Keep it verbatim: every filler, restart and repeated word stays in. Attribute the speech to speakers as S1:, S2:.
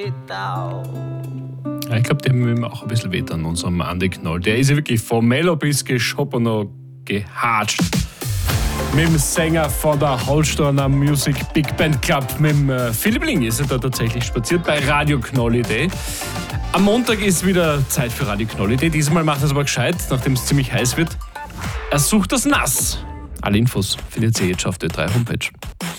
S1: Ja, ich glaube, dem will mir auch ein bisschen wehtun, unserem Andi Knoll. Der ist ja wirklich vom Mello bis Geschoppeno gehatscht. Mit dem Sänger von der Holsteiner Music Big Band Club, mit dem äh, Philipp Ling, ist er da tatsächlich spaziert bei Radio Knolliday. Am Montag ist wieder Zeit für Radio Knolliday. Diesmal macht er es aber gescheit, nachdem es ziemlich heiß wird. Er sucht das Nass. Alle Infos findet ihr jetzt auf der drei Homepage.